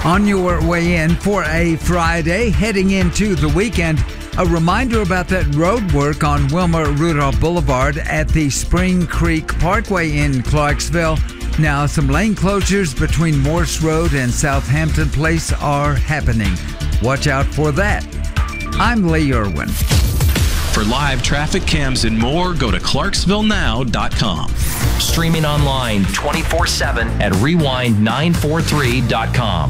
On your way in for a Friday, heading into the weekend, a reminder about that road work on Wilma Rudolph Boulevard at the Spring Creek Parkway in Clarksville. Now, some lane closures between Morse Road and Southampton Place are happening. Watch out for that. I'm Lee Irwin. For live traffic cams and more, go to ClarksvilleNow.com. Streaming online 24/7 at Rewind943.com.